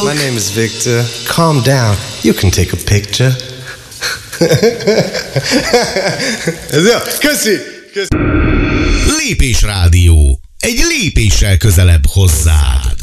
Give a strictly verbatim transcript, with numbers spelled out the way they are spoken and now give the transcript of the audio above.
My name is Victor. Calm down. You can take a picture. Ez jó. Köszi. Köszi. Lépés Rádió. Egy lépéssel közelebb hozzád.